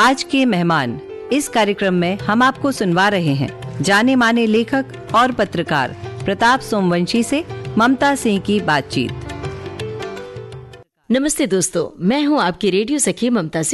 आज के मेहमान। इस कार्यक्रम में हम आपको सुनवा रहे हैं जाने माने लेखक और पत्रकार प्रताप सोमवंशी से ममता सिंह की बातचीत। नमस्ते दोस्तों, मैं हूं आपकी रेडियो सखी ममता सिंह।